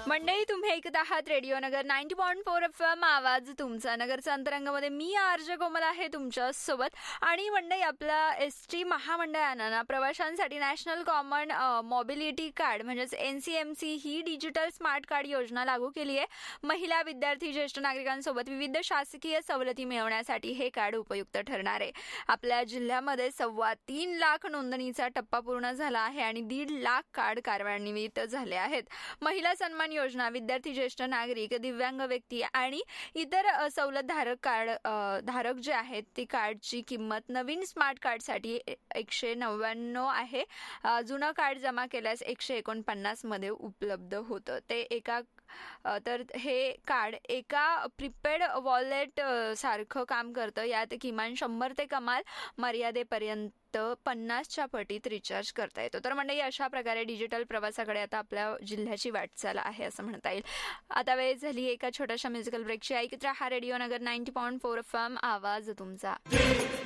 मंडळी, तुम्ही ऐकत आहात रेडिओ नगर 90.4 FM. आवाज तुमचा नगरच्या अंतरंगामध्ये मी आरजे कोमल आहे तुमच्या सोबत. आणि मंडळी, आपला एसटी महामंडळानं ना प्रवाशांसाठी नॅशनल कॉमन मोबिलिटी कार्ड म्हणजेच NCMC ही डिजिटल स्मार्ट कार्ड योजना लागू केली आहे. महिला, विद्यार्थी, ज्येष्ठ नागरिकांसोबत विविध शासकीय सवलती मिळवण्यासाठी हे कार्ड उपयुक्त ठरणार आहे. आपल्या जिल्ह्यामध्ये 3.25 लाख नोंदणीचा टप्पा पूर्ण झाला आहे आणि 1.5 लाख कार्ड कार्यान्वित झाले आहेत. महिला सन्मान योजना, विद्यार्थी, ज्येष्ठ नागरिक, दिव्यांग व्यक्ती आणि इतर सवलत धारक जे आहेत ती कार्डची किंमत नवीन स्मार्ट कार्डसाठी 199 आहे. जुनं कार्ड जमा केल्यास 149 मध्ये उपलब्ध होतं. तर हे कार्ड एका प्रीपेड वॉलेट सारखं काम करतं. यात किमान 100 ते कमाल मर्यादेपर्यंत 50च्या पटीत रिचार्ज करता येतो. तर म्हणजे अशा प्रकारे डिजिटल प्रवासाकडे आता आपल्या जिल्ह्याची वाटचाल आहे असं म्हणता येईल. आता वेळ झाली एका छोट्याशा म्युझिकल ब्रेकची. ऐकत राहा रेडिओ नगर 90.4 FM. आवाज तुमचा.